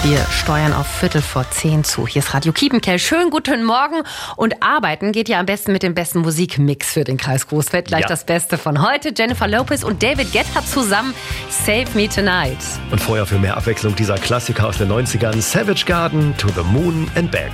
Wir steuern auf 9:15 zu. Hier ist Radio Kiepenkerl. Schönen guten Morgen. Und arbeiten geht ja am besten mit dem besten Musikmix für den Kreis Coesfeld. Gleich das Beste von heute. Jennifer Lopez und David Guetta zusammen. Save Me Tonight. Und vorher für mehr Abwechslung dieser Klassiker aus den 90ern. Savage Garden, To the Moon and Back.